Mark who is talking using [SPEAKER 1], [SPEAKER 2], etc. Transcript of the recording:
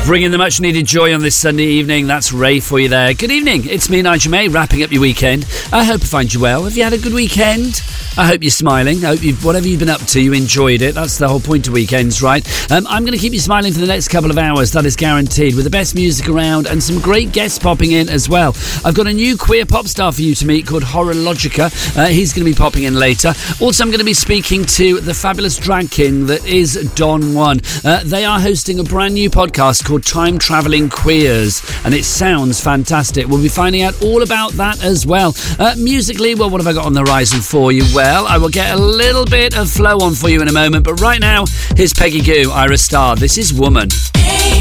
[SPEAKER 1] Bringing the much needed joy on this Sunday evening. That's Ray for you there. Good evening. It's me, Nigel May, wrapping up your weekend. I hope I find you well. Have you had a good weekend? I hope you're smiling. I hope whatever you've been up to, you enjoyed it. That's the whole point of weekends, right? I'm going to keep you smiling for the next couple of hours. That is guaranteed, with the best music around and some great guests popping in as well. I've got a new queer pop star for you to meet called Horologica. He's going to be popping in later. Also, I'm going to be speaking to the fabulous drag king that is Don One. They are hosting a brand new podcast called Time Travelling Queers, and it sounds fantastic. We'll be finding out all about that as well. Musically, well, what have I got on the horizon for you? Well, I will get a little bit of flow on for you in a moment, but right now, here's Peggy Gou, Ira Starr. This is Woman.